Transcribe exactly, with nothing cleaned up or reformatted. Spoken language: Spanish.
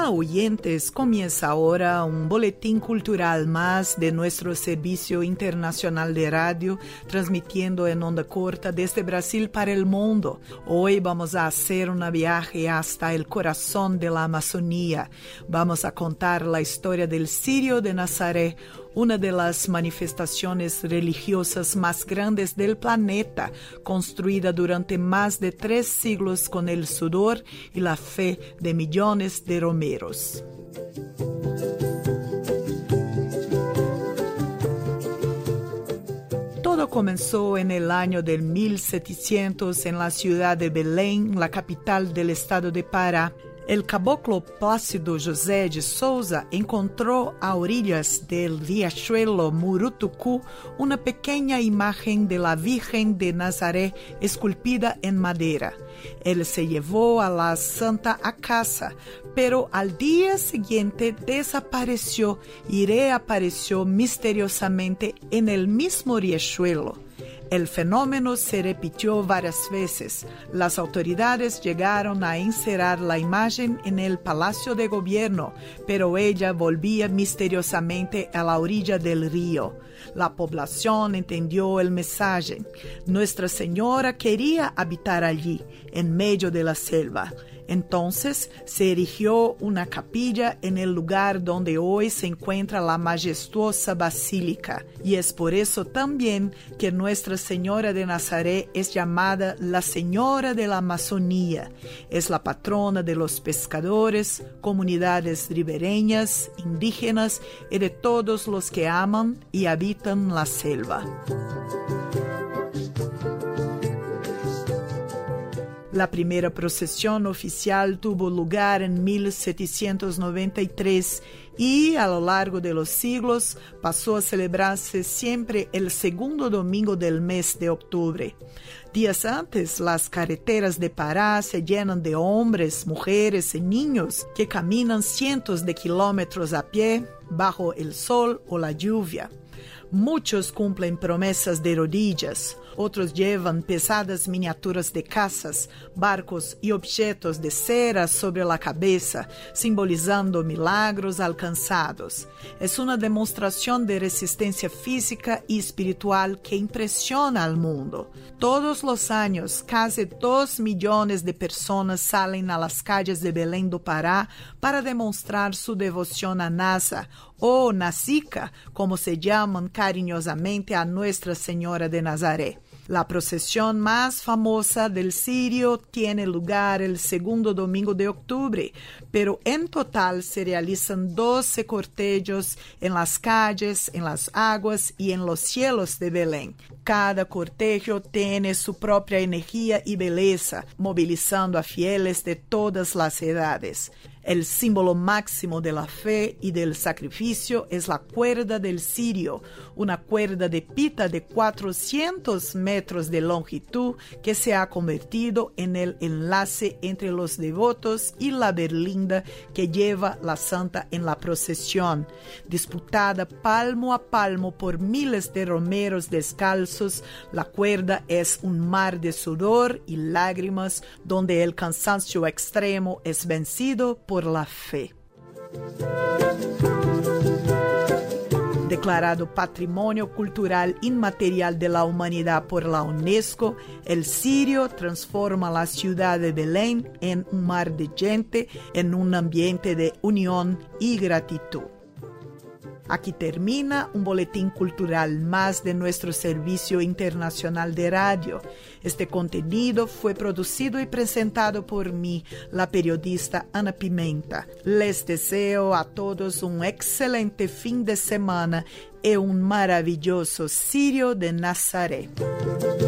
Hola oyentes, comienza ahora un boletín cultural más de nuestro Servicio Internacional de Radio, transmitiendo en onda corta desde Brasil para el mundo. Hoy vamos a hacer un viaje hasta el corazón de la Amazonía. Vamos a contar la historia del Cirio de Nazaré, una de las manifestaciones religiosas más grandes del planeta, construida durante más de tres siglos con el sudor y la fe de millones de romeros. Todo comenzó en el año de mil setecientos en la ciudad de Belém, la capital del estado de Pará. El caboclo Plácido José de Souza encontró a orillas del riachuelo Murutucu una pequeña imagen de la Virgen de Nazaré esculpida en madera. Él se llevó a la santa a casa, pero al día siguiente desapareció y reapareció misteriosamente en el mismo riachuelo. El fenómeno se repitió varias veces. Las autoridades llegaron a encerrar la imagen en el Palacio de Gobierno, pero ella volvía misteriosamente a la orilla del río. La población entendió el mensaje. Nuestra Señora quería habitar allí, en medio de la selva. Entonces se erigió una capilla en el lugar donde hoy se encuentra la majestuosa basílica. Y es por eso también que Nuestra Señora de Nazaré es llamada la Señora de la Amazonía. Es la patrona de los pescadores, comunidades ribereñas, indígenas y de todos los que aman y habitan la selva. La primera procesión oficial tuvo lugar en mil setecientos noventa y tres y a lo largo de los siglos pasó a celebrarse siempre el segundo domingo del mes de octubre. Días antes, las carreteras de Pará se llenan de hombres, mujeres y niños que caminan cientos de kilómetros a pie bajo el sol o la lluvia. Muchos cumplen promesas de rodillas, otros llevan pesadas miniaturas de casas, barcos y objetos de cera sobre la cabeza, simbolizando milagros alcanzados. Es una demostración de resistencia física y espiritual que impresiona al mundo. Todos los años, casi dos millones de personas salen a las calles de Belém do Pará para demostrar su devoción a Nasa, o Nazica, como se llaman cariñosamente a Nuestra Señora de Nazaré. La procesión más famosa del Cirio tiene lugar el segundo domingo de octubre, pero en total se realizan doce cortejos en las calles, en las aguas y en los cielos de Belém. Cada cortejo tiene su propia energía y belleza, movilizando a fieles de todas las edades. El símbolo máximo de la fe y del sacrificio es la cuerda del cirio, una cuerda de pita de cuatrocientos metros de longitud que se ha convertido en el enlace entre los devotos y la berlinda que lleva la santa en la procesión. Disputada palmo a palmo por miles de romeros descalzos, la cuerda es un mar de sudor y lágrimas donde el cansancio extremo es vencido por la fe. Declarado Patrimonio Cultural Inmaterial de la Humanidad por la UNESCO, el Cirio transforma la ciudad de Belém en un mar de gente, en un ambiente de unión y gratitud. Aquí termina un boletín cultural más de nuestro Servicio Internacional de Radio. Este contenido fue producido y presentado por mí, la periodista Ana Pimenta. Les deseo a todos un excelente fin de semana y un maravilloso Cirio de Nazaré.